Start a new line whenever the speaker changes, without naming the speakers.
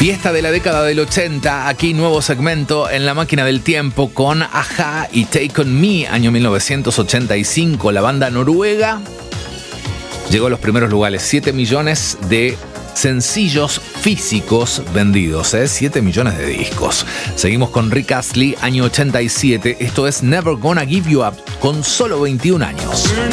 Fiesta de la década del 80, aquí nuevo segmento en la máquina del tiempo con A-ha y Take On Me, año 1985. La banda noruega llegó a los primeros lugares, 7 millones de sencillos físicos vendidos, 7 millones de discos. Seguimos con Rick Astley, año 87. Esto es Never Gonna Give You Up, con solo 21 años.